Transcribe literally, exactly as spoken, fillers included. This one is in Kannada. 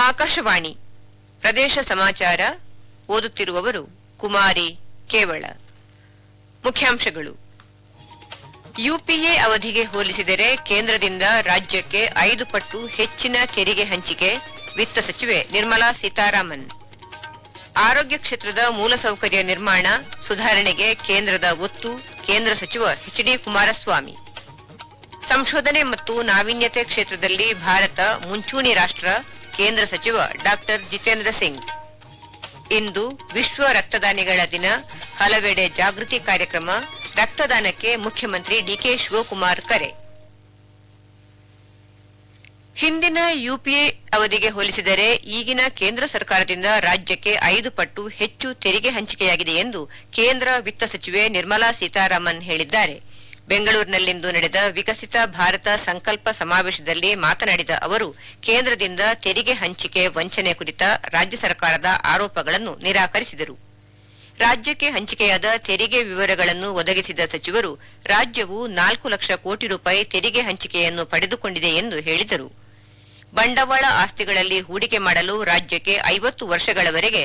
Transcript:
ಆಕಾಶವಾಣಿ ಪ್ರದೇಶ ಸಮಾಚಾರ ಓದುತ್ತಿರುವವರು ಕುಮಾರಿ ಕೇವಳ. ಮುಖ್ಯಾಂಶಗಳು. ಯುಪಿಎ ಅವಧಿಗೆ ಹೋಲಿಸಿದರೆ ಕೇಂದ್ರದಿಂದ ರಾಜ್ಯಕ್ಕೆ ಐದು ಪಟ್ಟು ಹೆಚ್ಚಿನ ತೆರಿಗೆ ಹಂಚಿಕೆ, ವಿತ್ತ ಸಚಿವೆ ನಿರ್ಮಲಾ ಸೀತಾರಾಮನ್. ಆರೋಗ್ಯ ಕ್ಷೇತ್ರದ ಮೂಲಸೌಕರ್ಯ ನಿರ್ಮಾಣ ಸುಧಾರಣೆಗೆ ಕೇಂದ್ರದ ಒತ್ತು, ಕೇಂದ್ರ ಸಚಿವ ಎಚ್ ಡಿ ಕುಮಾರಸ್ವಾಮಿ. ಸಂಶೋಧನೆ ಮತ್ತು ನಾವೀನ್ಯತೆ ಕ್ಷೇತ್ರದಲ್ಲಿ ಭಾರತ ಮುಂಚೂಣಿ ರಾಷ್ಟ್ರ, ಕೇಂದ್ರ ಸಚಿವ ಡಾ ಜಿತೇಂದ್ರ ಸಿಂಗ್. ಇಂದು ವಿಶ್ವ ರಕ್ತದಾನಿಗಳ ದಿನ, ಹಲವೆಡೆ ಜಾಗೃತಿ ಕಾರ್ಯಕ್ರಮ, ರಕ್ತದಾನಕ್ಕೆ ಮುಖ್ಯಮಂತ್ರಿ ಡಿಕೆ ಶಿವಕುಮಾರ್ ಕರೆ. ಹಿಂದಿನ ಯುಪಿಎ ಅವಧಿಗೆ ಹೋಲಿಸಿದರೆ ಈಗಿನ ಕೇಂದ್ರ ಸರ್ಕಾರದಿಂದ ರಾಜ್ಯಕ್ಕೆ ಐದು ಪಟ್ಟು ಹೆಚ್ಚು ತೆರಿಗೆ ಹಂಚಿಕೆಯಾಗಿದೆ ಎಂದು ಕೇಂದ್ರ ವಿತ್ತ ಸಚಿವೆ ನಿರ್ಮಲಾ ಸೀತಾರಾಮನ್ ಹೇಳಿದ್ದಾರೆ. ಬೆಂಗಳೂರಿನಲ್ಲಿಂದು ನಡೆದ ವಿಕಸಿತ ಭಾರತ ಸಂಕಲ್ಪ ಸಮಾವೇಶದಲ್ಲಿ ಮಾತನಾಡಿದ ಅವರು, ಕೇಂದ್ರದಿಂದ ತೆರಿಗೆ ಹಂಚಿಕೆ ವಂಚನೆ ಕುರಿತ ರಾಜ್ಯ ಸರ್ಕಾರದ ಆರೋಪಗಳನ್ನು ನಿರಾಕರಿಸಿದರು. ರಾಜ್ಯಕ್ಕೆ ಹಂಚಿಕೆಯಾದ ತೆರಿಗೆ ವಿವರಗಳನ್ನು ಒದಗಿಸಿದ ಸಚಿವರು, ರಾಜ್ಯವು ನಾಲ್ಕು ಲಕ್ಷ ಕೋಟಿ ರೂಪಾಯಿ ತೆರಿಗೆ ಹಂಚಿಕೆಯನ್ನು ಪಡೆದುಕೊಂಡಿದೆ ಎಂದು ಹೇಳಿದರು. ಬಂಡವಾಳ ಆಸ್ತಿಗಳಲ್ಲಿ ಹೂಡಿಕೆ ಮಾಡಲು ರಾಜ್ಯಕ್ಕೆ ಐವತ್ತು ವರ್ಷಗಳವರೆಗೆ